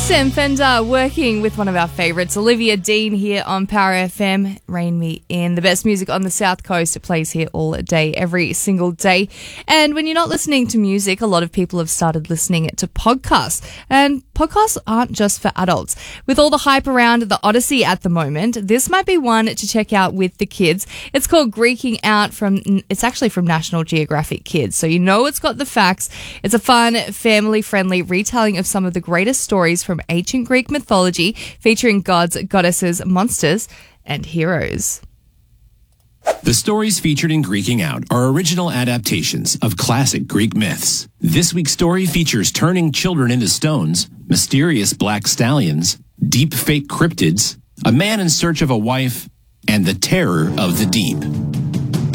Sam Fender working with one of our favourites, Olivia Dean, here on Power FM. Rain Me In. The best music on the South Coast. It plays here all day, every single day. And when you're not listening to music, a lot of people have started listening to podcasts. And podcasts aren't just for adults. With all the hype around the Odyssey at the moment, this might be one to check out with the kids. It's called Greeking Out it's actually from National Geographic Kids. So you know it's got the facts. It's a fun, family-friendly retelling of some of the greatest stories from ancient Greek mythology, featuring gods, goddesses, monsters, and heroes. The stories featured in Greeking Out are original adaptations of classic Greek myths. This week's story features turning children into stones, mysterious black stallions, deep fake cryptids, a man in search of a wife, and the terror of the deep.